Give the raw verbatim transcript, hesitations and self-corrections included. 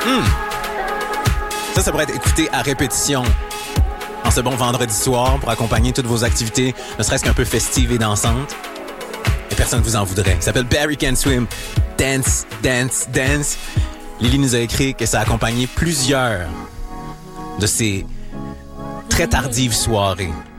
Hum. Ça, ça pourrait être écouté à répétition en ce bon vendredi soir pour accompagner toutes vos activités, ne serait-ce qu'un peu festives et dansantes. Et personne ne vous en voudrait. Ça s'appelle Barry Can Swim. Dance, dance, dance. Lily nous a écrit que ça a accompagné plusieurs de ces très tardives soirées.